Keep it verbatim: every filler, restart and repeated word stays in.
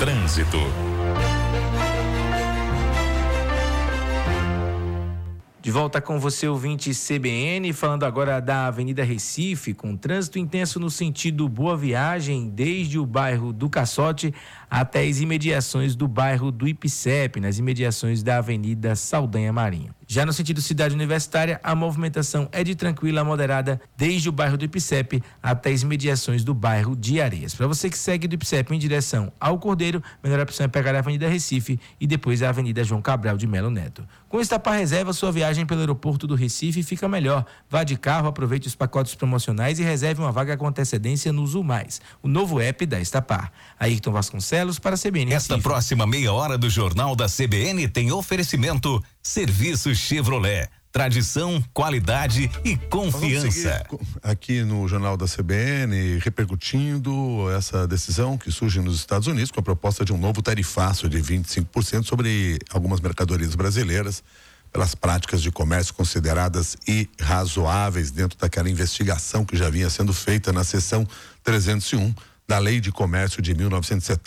Trânsito. De volta com você, ouvinte C B N, falando agora da Avenida Recife, com trânsito intenso no sentido Boa Viagem, desde o bairro do Caçote até as imediações do bairro do Ipicep, nas imediações da Avenida Saldanha Marinho. Já no sentido Cidade Universitária, a movimentação é de tranquila a moderada desde o bairro do Ipicep até as imediações do bairro de Areias. Para você que segue do Ipicep em direção ao Cordeiro, a melhor opção é pegar a Avenida Recife e depois a Avenida João Cabral de Melo Neto. Com Estapar Reserva, sua viagem pelo aeroporto do Recife fica melhor. Vá de carro, aproveite os pacotes promocionais e reserve uma vaga com antecedência no Zul Mais, o novo app da Estapar. Ayrton Vasconcelos para a C B N. Esta Recife. Próxima meia hora do Jornal da C B N tem oferecimento Serviço Chevrolet. Tradição, qualidade e confiança. Aqui no Jornal da C B N, repercutindo essa decisão que surge nos Estados Unidos com a proposta de um novo tarifaço de vinte e cinco por cento sobre algumas mercadorias brasileiras pelas práticas de comércio consideradas irrazoáveis dentro daquela investigação que já vinha sendo feita na seção trezentos e um da Lei de Comércio de mil novecentos e setenta.